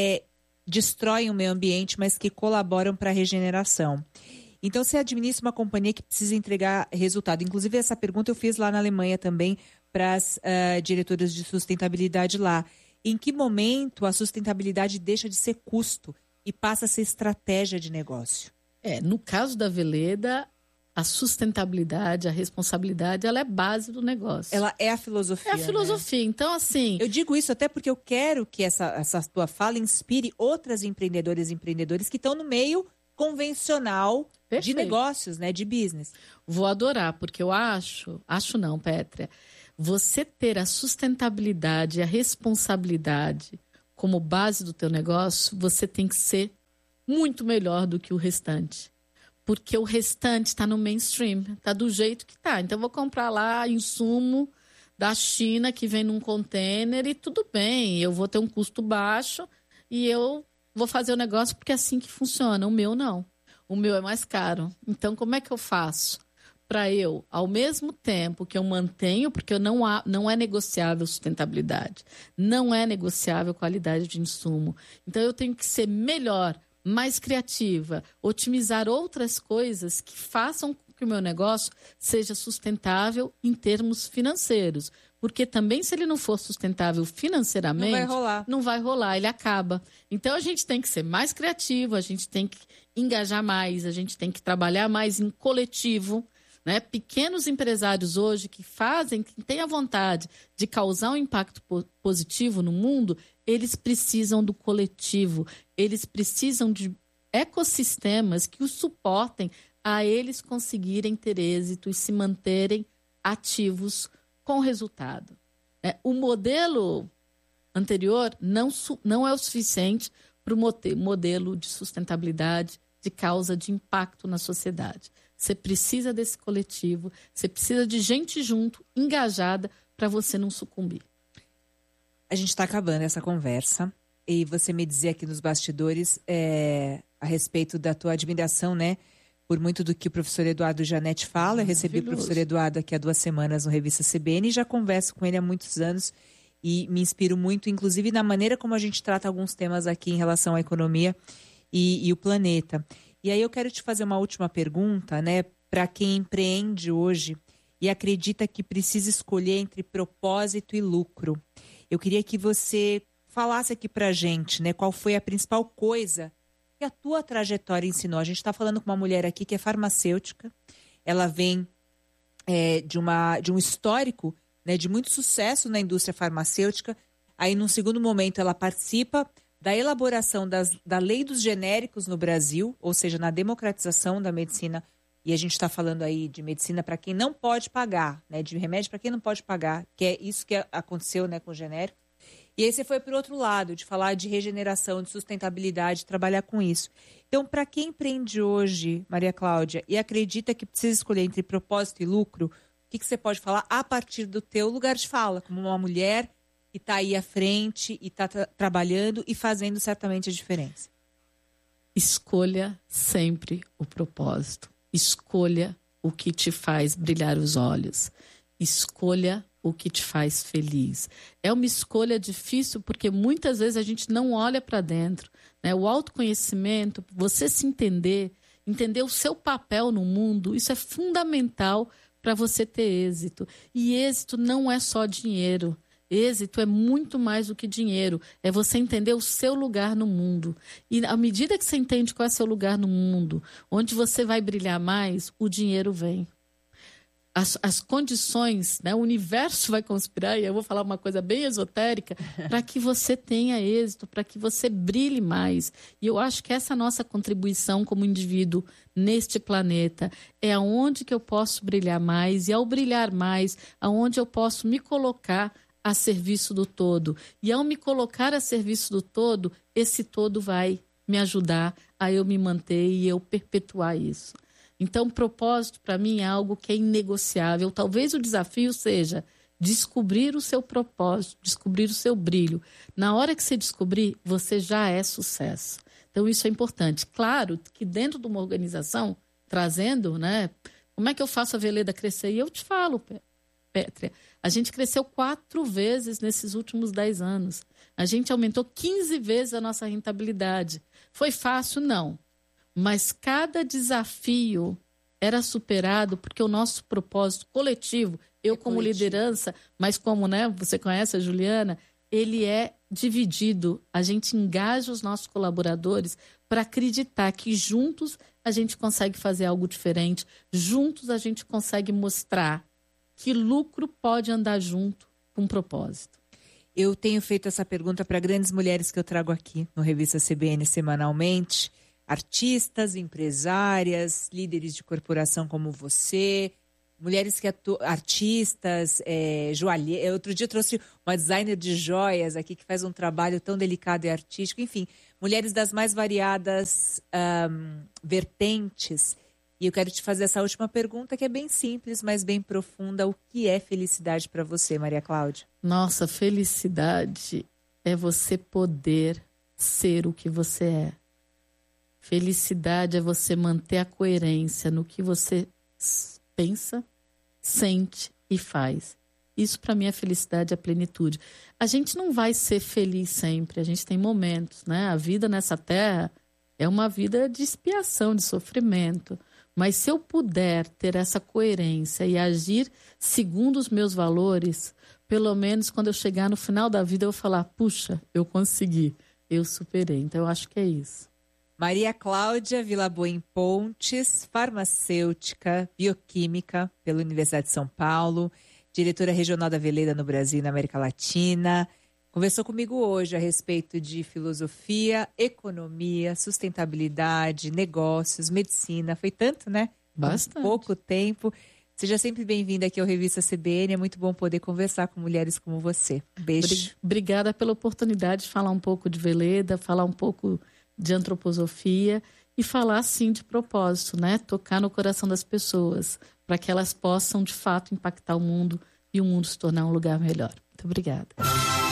destroem o meio ambiente, mas que colaboram para a regeneração. Então, você administra uma companhia que precisa entregar resultado. Inclusive, essa pergunta eu fiz lá na Alemanha também para as diretoras de sustentabilidade lá. Em que momento a sustentabilidade deixa de ser custo e passa a ser estratégia de negócio? No caso da Veleda, a sustentabilidade, a responsabilidade, ela é base do negócio. Ela é a filosofia. É a filosofia. Né? Então, assim... Eu digo isso até porque eu quero que essa tua fala inspire outras empreendedoras e empreendedores que estão no meio convencional de negócios, né, de business. Vou adorar, porque eu acho não, Pétria, você ter a sustentabilidade e a responsabilidade como base do teu negócio, você tem que ser muito melhor do que o restante. Porque o restante está no mainstream, está do jeito que está. Então, eu vou comprar lá insumo da China que vem num container e tudo bem, eu vou ter um custo baixo e eu vou fazer o negócio porque é assim que funciona. O meu não. O meu é mais caro. Então, como é que eu faço? Para eu, ao mesmo tempo que eu mantenho, porque não é negociável sustentabilidade, não é negociável qualidade de insumo. Então, eu tenho que ser melhor, mais criativa, otimizar outras coisas que façam com que o meu negócio seja sustentável em termos financeiros. Porque também, se ele não for sustentável financeiramente, não vai rolar, ele acaba. Então, a gente tem que ser mais criativo, a gente tem que engajar mais, a gente tem que trabalhar mais em coletivo. Né? Pequenos empresários hoje que têm a vontade de causar um impacto positivo no mundo, eles precisam do coletivo, eles precisam de ecossistemas que os suportem a eles conseguirem ter êxito e se manterem ativos com resultado. O modelo anterior não é o suficiente para o modelo de sustentabilidade, de causa de impacto na sociedade. Você precisa desse coletivo, você precisa de gente junto, engajada, para você não sucumbir. A gente está acabando essa conversa e você me dizia aqui nos bastidores a respeito da tua admiração, né? Por muito do que o professor Eduardo Janete fala. Eu recebi o professor Eduardo aqui há 2 semanas no Revista CBN e já converso com ele há muitos anos. e me inspiro muito, inclusive na maneira como a gente trata alguns temas aqui em relação à economia e o planeta. E aí eu quero te fazer uma última pergunta, né, para quem empreende hoje e acredita que precisa escolher entre propósito e lucro. Eu queria que você falasse aqui pra gente, né, qual foi a principal coisa que a tua trajetória ensinou. A gente está falando com uma mulher aqui que é farmacêutica, ela vem de um histórico, né, de muito sucesso na indústria farmacêutica. Aí, num segundo momento, ela participa da elaboração da lei dos genéricos no Brasil, ou seja, na democratização da medicina. E a gente está falando aí de medicina para quem não pode pagar, né, de remédio para quem não pode pagar, que é isso que aconteceu, né, com o genérico. E aí você foi para o outro lado, de falar de regeneração, de sustentabilidade, trabalhar com isso. Então, para quem empreende hoje, Maria Cláudia, e acredita que precisa escolher entre propósito e lucro, o que você pode falar a partir do teu lugar de fala, como uma mulher que está aí à frente e está trabalhando e fazendo certamente a diferença? Escolha sempre o propósito. Escolha o que te faz brilhar os olhos. Escolha o que te faz feliz. É uma escolha difícil porque muitas vezes a gente não olha para dentro, né? O autoconhecimento, você se entender o seu papel no mundo, isso é fundamental para você ter êxito. E êxito não é só dinheiro. Êxito é muito mais do que dinheiro. É você entender o seu lugar no mundo. E à medida que você entende qual é o seu lugar no mundo, onde você vai brilhar mais, o dinheiro vem. As condições, né, o universo vai conspirar, e eu vou falar uma coisa bem esotérica, para que você tenha êxito, para que você brilhe mais. E eu acho que essa nossa contribuição como indivíduo neste planeta é aonde que eu posso brilhar mais, e ao brilhar mais, aonde eu posso me colocar a serviço do todo. E ao me colocar a serviço do todo, esse todo vai me ajudar a eu me manter e eu perpetuar isso. Então, propósito, para mim, é algo que é inegociável. Talvez o desafio seja descobrir o seu propósito, descobrir o seu brilho. Na hora que você descobrir, você já é sucesso. Então, isso é importante. Claro que dentro de uma organização, trazendo, né? Como é que eu faço a Veleda crescer? E eu te falo, Pétria, a gente cresceu 4 vezes nesses últimos 10 anos. A gente aumentou 15 vezes a nossa rentabilidade. Foi fácil? Não. Mas cada desafio era superado porque o nosso propósito coletivo, eu como liderança, mas como, né, você conhece a Juliana, ele é dividido. A gente engaja os nossos colaboradores para acreditar que juntos a gente consegue fazer algo diferente, juntos a gente consegue mostrar que lucro pode andar junto com propósito. Eu tenho feito essa pergunta para grandes mulheres que eu trago aqui no Revista CBN semanalmente. Artistas, empresárias, líderes de corporação como você, mulheres que artistas, joalheiras. Outro dia eu trouxe uma designer de joias aqui que faz um trabalho tão delicado e artístico. Enfim, mulheres das mais variadas vertentes. E eu quero te fazer essa última pergunta que é bem simples, mas bem profunda. O que é felicidade para você, Maria Cláudia? Nossa, felicidade é você poder ser o que você é. Felicidade é você manter a coerência no que você pensa, sente e faz. Isso para mim é felicidade, é plenitude. A gente não vai ser feliz sempre, a gente tem momentos, né? A vida nessa terra é uma vida de expiação, de sofrimento. Mas se eu puder ter essa coerência e agir segundo os meus valores, pelo menos quando eu chegar no final da vida eu vou falar, puxa, eu consegui, eu superei. Então eu acho que é isso. Maria Cláudia Villaboim Pontes, farmacêutica, bioquímica pela Universidade de São Paulo, diretora regional da Veleda no Brasil e na América Latina. Conversou comigo hoje a respeito de filosofia, economia, sustentabilidade, negócios, medicina. Foi tanto, né? Bastante. Pouco tempo. Seja sempre bem-vinda aqui ao Revista CBN. É muito bom poder conversar com mulheres como você. Beijo. Obrigada pela oportunidade de falar um pouco de Veleda, falar um pouco de antroposofia e falar, sim, de propósito, né? Tocar no coração das pessoas para que elas possam, de fato, impactar o mundo e o mundo se tornar um lugar melhor. Muito obrigada.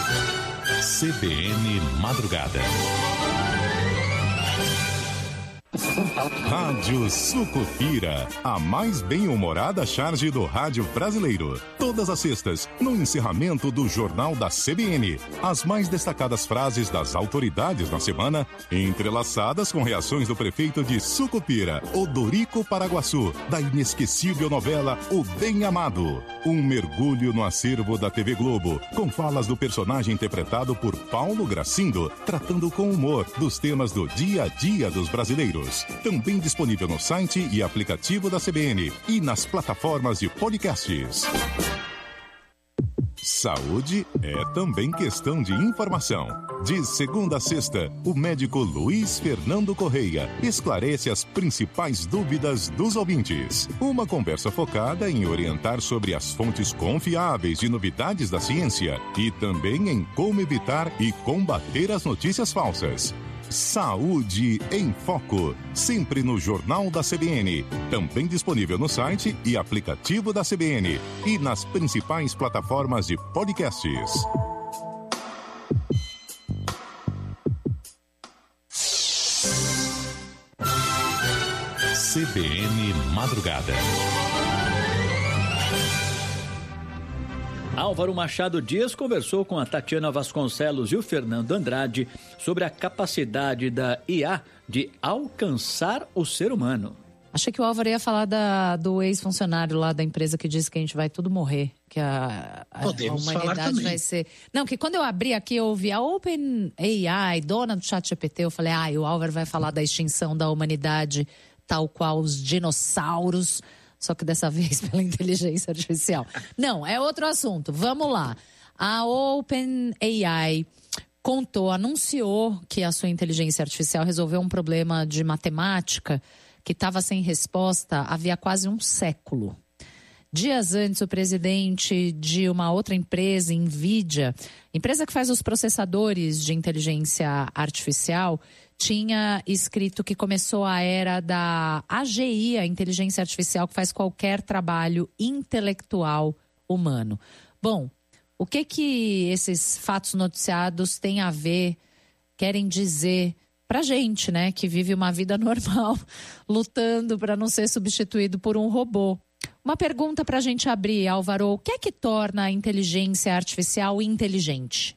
CBN Madrugada. Rádio Sucupira, a mais bem-humorada charge do rádio brasileiro. Todas as sextas, no encerramento do Jornal da CBN. As mais destacadas frases das autoridades na semana, entrelaçadas com reações do prefeito de Sucupira, Odorico Paraguaçu, da inesquecível novela O Bem Amado. Um mergulho no acervo da TV Globo, com falas do personagem interpretado por Paulo Gracindo, tratando com humor dos temas do dia a dia dos brasileiros. Também disponível no site e aplicativo da CBN e nas plataformas de podcasts. Saúde é também questão de informação. De segunda a sexta, o médico Luiz Fernando Correia esclarece as principais dúvidas dos ouvintes. Uma conversa focada em orientar sobre as fontes confiáveis de novidades da ciência e também em como evitar e combater as notícias falsas. Saúde em Foco, sempre no Jornal da CBN, também disponível no site e aplicativo da CBN e nas principais plataformas de podcasts. CBN Madrugada. Álvaro Machado Dias conversou com a Tatiana Vasconcelos e o Fernando Andrade sobre a capacidade da IA de alcançar o ser humano. Achei que o Álvaro ia falar do ex-funcionário lá da empresa que disse que a gente vai tudo morrer, que a humanidade vai ser... Não, que quando eu abri aqui, eu ouvi a OpenAI, dona do ChatGPT, eu falei, o Álvaro vai falar da extinção da humanidade, tal qual os dinossauros... Só que dessa vez pela inteligência artificial. Não, é outro assunto. Vamos lá. A OpenAI anunciou que a sua inteligência artificial resolveu um problema de matemática que estava sem resposta havia quase um século. Dias antes, o presidente de uma outra empresa, NVIDIA, empresa que faz os processadores de inteligência artificial, tinha escrito que começou a era da AGI, a inteligência artificial que faz qualquer trabalho intelectual humano. Bom, o que esses fatos noticiados têm a ver, querem dizer pra gente, né, que vive uma vida normal, lutando para não ser substituído por um robô? Uma pergunta pra gente abrir, Álvaro, o que é que torna a inteligência artificial inteligente?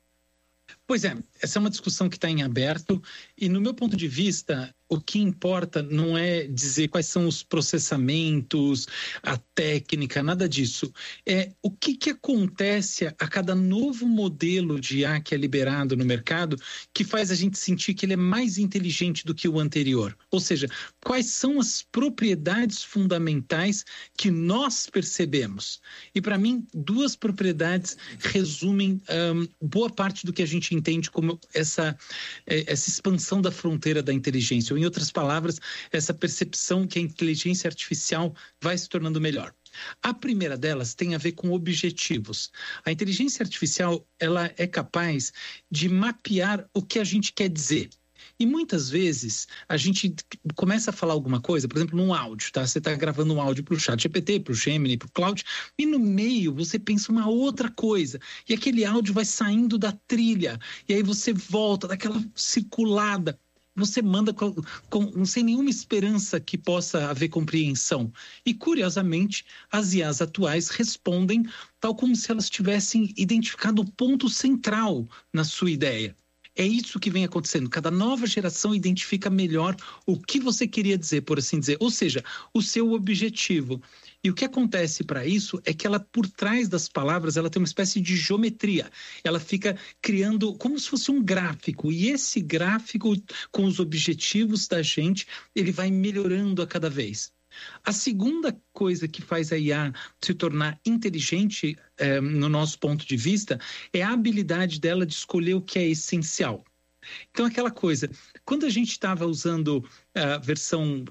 Pois é, essa é uma discussão que está em aberto e, no meu ponto de vista, o que importa não é dizer quais são os processamentos, a técnica, nada disso. É o que acontece a cada novo modelo de IA que é liberado no mercado que faz a gente sentir que ele é mais inteligente do que o anterior. Ou seja, quais são as propriedades fundamentais que nós percebemos. E, para mim, duas propriedades resumem boa parte do que a gente entende como essa expansão da fronteira da inteligência. Ou, em outras palavras, essa percepção que a inteligência artificial vai se tornando melhor. A primeira delas tem a ver com objetivos. A inteligência artificial, ela é capaz de mapear o que a gente quer dizer. E muitas vezes a gente começa a falar alguma coisa, por exemplo, num áudio, tá? Você está gravando um áudio para o ChatGPT, para o Gemini, para o Claude, e no meio você pensa uma outra coisa. E aquele áudio vai saindo da trilha, e aí você volta daquela circulada. Você manda sem nenhuma esperança que possa haver compreensão. E, curiosamente, as IAs atuais respondem tal como se elas tivessem identificado o ponto central na sua ideia. É isso que vem acontecendo. Cada nova geração identifica melhor o que você queria dizer, por assim dizer. Ou seja, o seu objetivo. E o que acontece para isso é que ela, por trás das palavras, ela tem uma espécie de geometria. Ela fica criando como se fosse um gráfico. E esse gráfico, com os objetivos da gente, ele vai melhorando a cada vez. A segunda coisa que faz a IA se tornar inteligente, no nosso ponto de vista, é a habilidade dela de escolher o que é essencial. Então, aquela coisa, quando a gente estava usando a versão,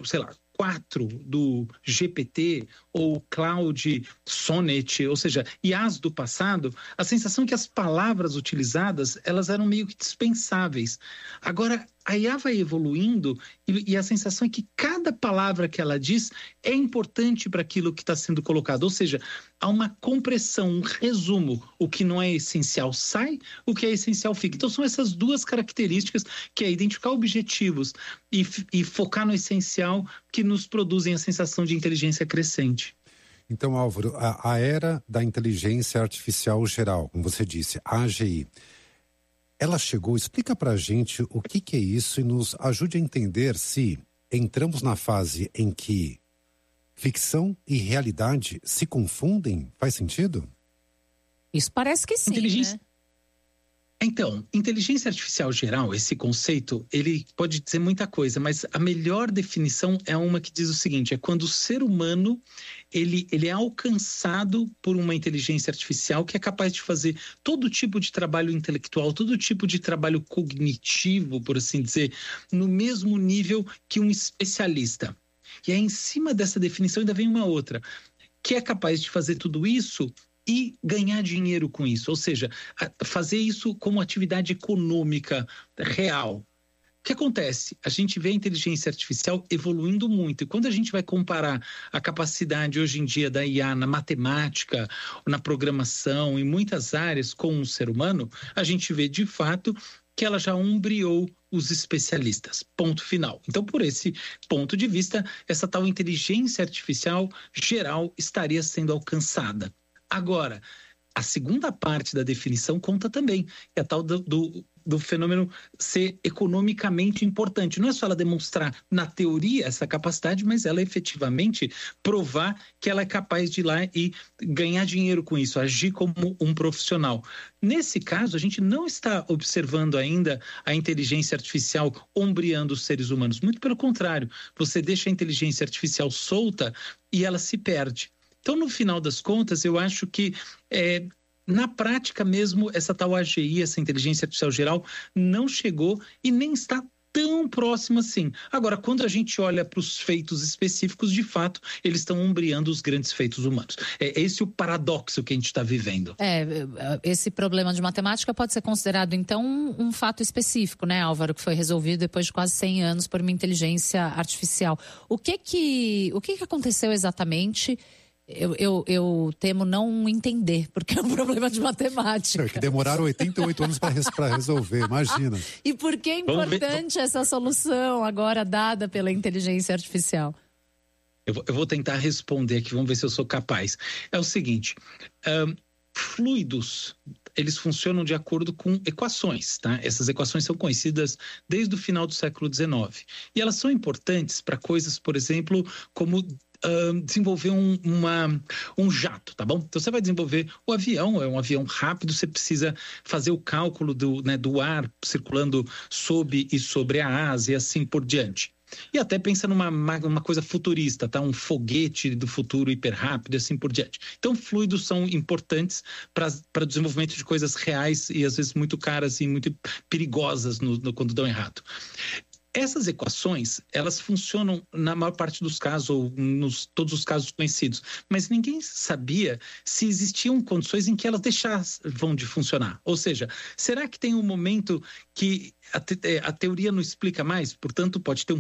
4 do GPT ou Claude Sonnet, ou seja, IAs do passado, a sensação é que as palavras utilizadas, elas eram meio que dispensáveis. Agora, a IA vai evoluindo e a sensação é que cada palavra que ela diz é importante para aquilo que está sendo colocado. Ou seja, há uma compressão, um resumo. O que não é essencial sai, o que é essencial fica. Então são essas duas características, que é identificar objetivos e focar no essencial, que nos produzem a sensação de inteligência crescente. Então, Álvaro, a era da inteligência artificial geral, como você disse, a AGI, ela chegou, explica pra gente o que é isso e nos ajude a entender se entramos na fase em que ficção e realidade se confundem. Faz sentido? Isso parece que sim, né? Então, inteligência artificial geral, esse conceito, ele pode dizer muita coisa, mas a melhor definição é uma que diz o seguinte, é quando o ser humano, ele é alcançado por uma inteligência artificial que é capaz de fazer todo tipo de trabalho intelectual, todo tipo de trabalho cognitivo, por assim dizer, no mesmo nível que um especialista. E aí, em cima dessa definição, ainda vem uma outra, que é capaz de fazer tudo isso e ganhar dinheiro com isso, ou seja, fazer isso como atividade econômica real. O que acontece? A gente vê a inteligência artificial evoluindo muito, e quando a gente vai comparar a capacidade hoje em dia da IA na matemática, na programação, em muitas áreas com um ser humano, a gente vê de fato que ela já ombreou os especialistas, ponto final. Então, por esse ponto de vista, essa tal inteligência artificial geral estaria sendo alcançada. Agora, a segunda parte da definição conta também, que é a tal do fenômeno ser economicamente importante. Não é só ela demonstrar na teoria essa capacidade, mas ela efetivamente provar que ela é capaz de ir lá e ganhar dinheiro com isso, agir como um profissional. Nesse caso, a gente não está observando ainda a inteligência artificial ombreando os seres humanos. Muito pelo contrário, você deixa a inteligência artificial solta e ela se perde. Então, no final das contas, eu acho que, na prática mesmo, essa tal AGI, essa inteligência artificial geral, não chegou e nem está tão próxima assim. Agora, quando a gente olha para os feitos específicos, de fato, eles estão ombreando os grandes feitos humanos. É esse o paradoxo que a gente está vivendo. Esse problema de matemática pode ser considerado, então, um fato específico, né, Álvaro, que foi resolvido depois de quase 100 anos por uma inteligência artificial. O que aconteceu exatamente? Eu temo não entender, porque é um problema de matemática. Que demoraram 88 anos para resolver, imagina. E por que é importante essa solução agora dada pela inteligência artificial? Eu vou tentar responder aqui, vamos ver se eu sou capaz. É o seguinte, fluidos, eles funcionam de acordo com equações, tá? Essas equações são conhecidas desde o final do século XIX. E elas são importantes para coisas, por exemplo, como desenvolver um jato, tá bom? Então você vai desenvolver o avião, é um avião rápido, você precisa fazer o cálculo do ar circulando sob e sobre a asa e assim por diante. E até pensa numa coisa futurista, tá? Um foguete do futuro hiper rápido e assim por diante. Então fluidos são importantes para o desenvolvimento de coisas reais e às vezes muito caras e muito perigosas quando dão errado. Essas equações, elas funcionam na maior parte dos casos, ou todos os casos conhecidos, mas ninguém sabia se existiam condições em que elas deixavam de funcionar. Ou seja, será que tem um momento que a teoria não explica mais, portanto pode ter um